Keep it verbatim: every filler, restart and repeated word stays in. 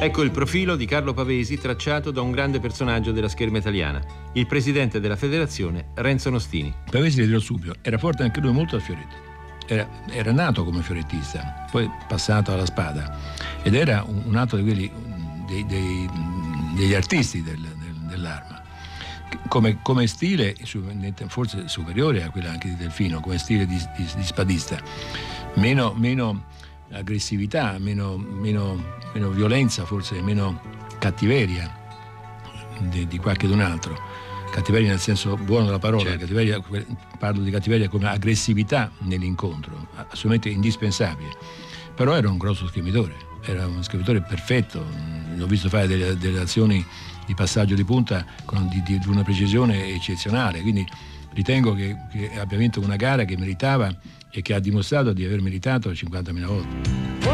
Ecco il profilo di Carlo Pavesi tracciato da un grande personaggio della scherma italiana, il presidente della federazione Renzo Nostini. Pavesi, le dirò subito, era forte anche lui molto al fioretto. Era, era nato come fiorettista, poi passato alla spada, ed era un, un altro di quelli dei, dei, degli artisti del, del, dell'arma. Come, come stile forse superiore a quella anche di Delfino, come stile di, di, di spadista, meno, meno aggressività, meno, meno, meno violenza, forse meno cattiveria di, di qualche d'un altro. Cattiveria nel senso buono della parola, certo. Cattiveria, parlo di cattiveria come aggressività nell'incontro, assolutamente indispensabile. Però era un grosso schermitore, era un schermitore perfetto, l'ho visto fare delle, delle azioni di passaggio di punta con, di, di una precisione eccezionale, quindi ritengo che, che abbia vinto una gara che meritava e che ha dimostrato di aver meritato cinquantamila volte.